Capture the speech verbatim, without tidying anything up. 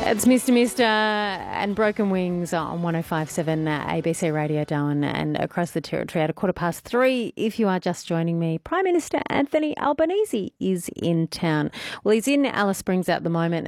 It's Mister Mister and Broken Wings on one oh five point seven A B C Radio Darwin and across the territory at a quarter past three. If you are just joining me, Prime Minister Anthony Albanese is in town. Well, he's in Alice Springs at the moment.